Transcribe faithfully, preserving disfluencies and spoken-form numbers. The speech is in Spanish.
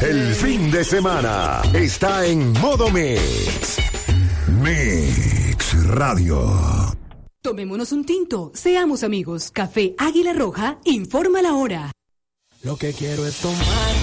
El fin de semana está en modo Mix. Mix Radio. Tomémonos un tinto, seamos amigos. Café Águila Roja, informa la hora. Lo que quiero es tomar